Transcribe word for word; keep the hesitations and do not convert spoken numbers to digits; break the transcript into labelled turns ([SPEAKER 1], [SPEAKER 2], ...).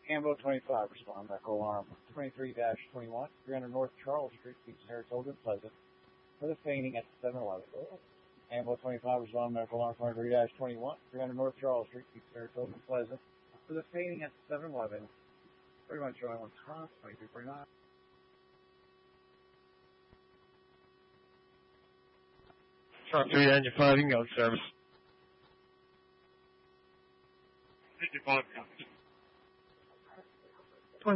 [SPEAKER 1] Ambo twenty-five, respond. Echo alarm twenty-three dash twenty-one, three hundred North Charles Street, Beach, Saratoga, Pleasant, for the feigning at seven eleven. Ambo twenty-five, respond. Medical alarm twenty-three dash twenty-one, three hundred North Charles Street, Beach, Saratoga, Pleasant, for the feigning at seven eleven. Pretty much showing one top, twenty-three forty-nine.
[SPEAKER 2] Truck three ninety-five, you can go to service.